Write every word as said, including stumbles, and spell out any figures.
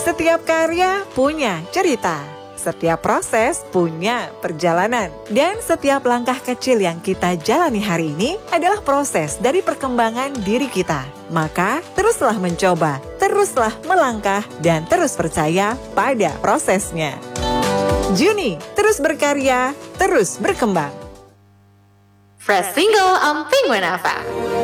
Setiap karya punya cerita, setiap proses punya perjalanan, dan setiap langkah kecil yang kita jalani hari ini adalah proses dari perkembangan diri kita. Maka teruslah mencoba, teruslah melangkah, dan terus percaya pada prosesnya. Juni, terus berkarya, terus berkembang. Fresh single on Penguin F M.